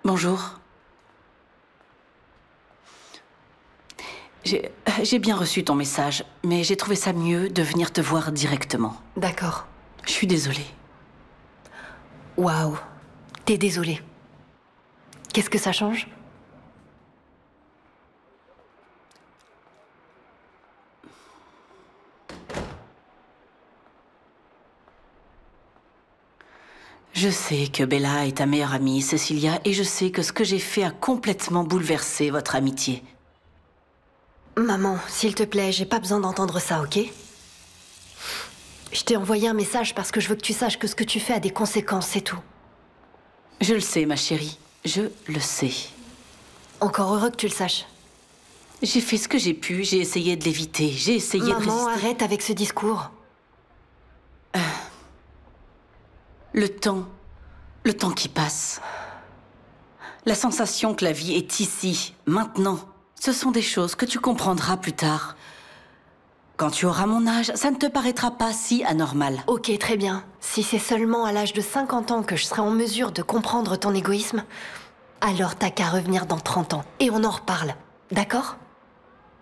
Bonjour. J'ai bien reçu ton message, mais j'ai trouvé ça mieux de venir te voir directement. D'accord. Je suis désolée. Waouh. T'es désolée. Qu'est-ce que ça change? Je sais que Bella est ta meilleure amie, Cecilia, et je sais que ce que j'ai fait a complètement bouleversé votre amitié. Maman, s'il te plaît, j'ai pas besoin d'entendre ça, ok? Je t'ai envoyé un message parce que je veux que tu saches que ce que tu fais a des conséquences, c'est tout. Je le sais, ma chérie. Je le sais. Encore heureux que tu le saches. J'ai fait ce que j'ai pu, j'ai essayé de l'éviter, j'ai essayé de Maman, résister. arrête avec ce discours. Le temps qui passe. La sensation que la vie est ici, maintenant. Ce sont des choses que tu comprendras plus tard. Quand tu auras mon âge, ça ne te paraîtra pas si anormal. Ok, très bien. Si c'est seulement à l'âge de 50 ans que je serai en mesure de comprendre ton égoïsme, alors t'as qu'à revenir dans 30 ans. Et on en reparle. D'accord?